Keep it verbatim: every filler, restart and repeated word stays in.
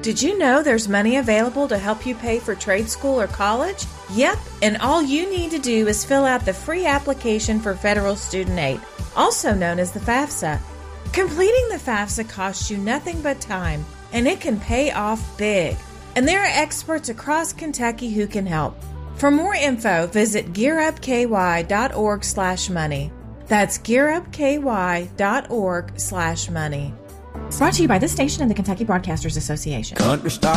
Did you know there's money available to help you pay for trade school or college? Yep, and all you need to do is fill out the free application for federal student aid, also known as the FAFSA. Completing the FAFSA costs you nothing but time, and it can pay off big. And there are experts across Kentucky who can help. For more info, visit gearupky.org slash money. That's gearupky.org slash money. Brought to you by this station and the Kentucky Broadcasters Association. Country Star